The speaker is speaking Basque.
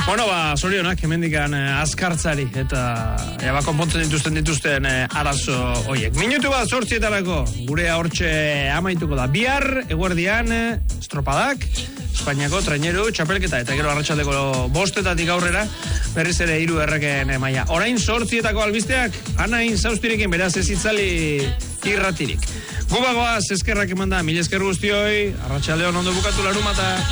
Bueno, zorionak, hemendikan azkartzari eta konpontzen dituzten arazo horiek. Minutu bat 8:00 gure hortxe amaituko da. Bihar, eguerdian, estropadak, Espainiako traineru, txapelketa, eta gero arratsaldeko 5:00 aurrera, berriz ere 3 erreken maila. Orain 8:00 albisteak, Anain Zaustirekin, beraz ez itzali irratirik. Gubagoaz, eskerrak emanda, mil esker guztioi, arratsaldeon ondo bukatu larumata.